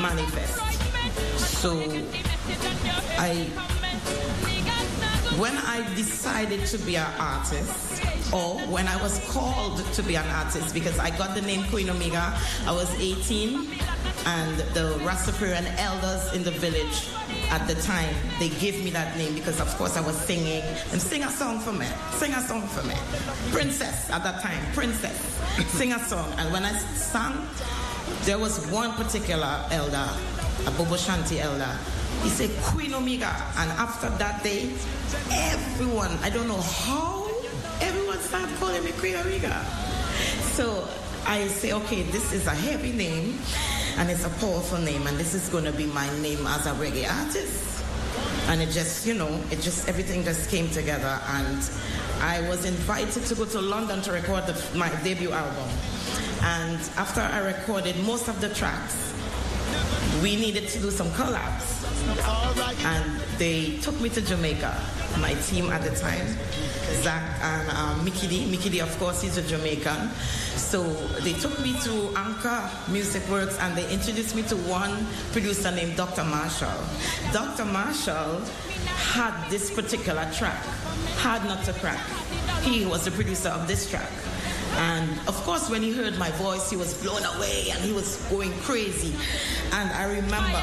manifest. So when I decided to be an artist, or when I was called to be an artist, because I got the name Queen Omega, I was 18, and the Rastafarian elders in the village at the time, they gave me that name because, of course, I was singing. And sing a song for me. Sing a song for me. Princess at that time. Princess. Sing a song. And when I sang, there was one particular elder, a Bobo Shanti elder. He said, Queen Omega. And after that day, everyone, I don't know how, everyone started calling me Queen Omega. So I say, okay, this is a heavy name. And it's a powerful name, and this is going to be my name as a reggae artist. And it just, everything just came together. And I was invited to go to London to record my debut album. And after I recorded most of the tracks, we needed to do some collabs. And they took me to Jamaica, my team at the time, Zach and Mickey D. Mickey D, of course, he's a Jamaican. So they took me to Anchor Music Works and they introduced me to one producer named Dr. Marshall. Dr. Marshall had this particular track, Hard Not to Crack. He was the producer of this track. And of course, when he heard my voice, he was blown away and he was going crazy. And I remember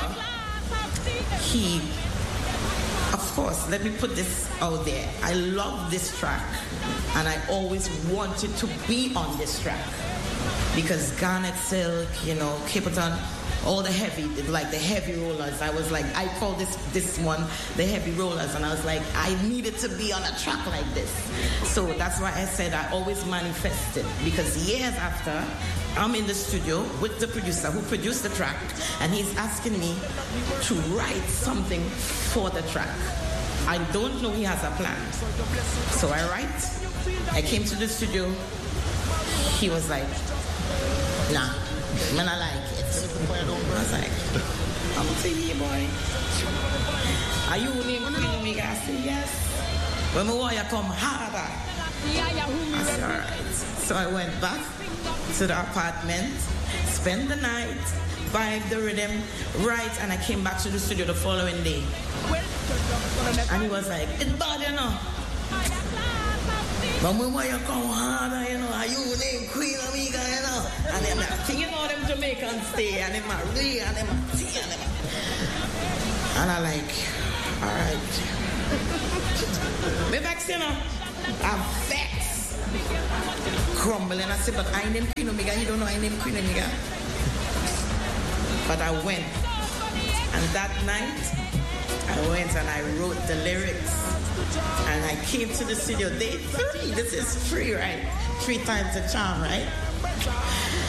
of course, let me put this out there. I love this track and I always wanted to be on this track because Garnet Silk, Capleton, all the heavy, like the heavy rollers. I was like, I call this one the heavy rollers, and I was like, I needed to be on a track like this. So that's why I said I always manifested, because years after, I'm in the studio with the producer who produced the track, and he's asking me to write something for the track. I don't know he has a plan. So I write. I came to the studio. He was like, nah, man, I like it. I was like, I'm to you, boy. Are you named Queen Omega? I said, yes. When my warrior come harder. I said, all right. So I went back to the apartment, spent the night, vibed the rhythm, right, and I came back to the studio the following day. And he was like, it's bad, But when you come harder, are you named Queen Omega, And then that thing, them Jamaicans stay, and them are real, and them are tea, and them are... And I like, all right. Me vex, I'm vexed. Crumbling. I said, but I named Queen Omega. You don't know I named Queen Omega. But I went. And that night, I went and I wrote the lyrics. And I came to the studio day 3. This is 3, right? 3 times the charm, right?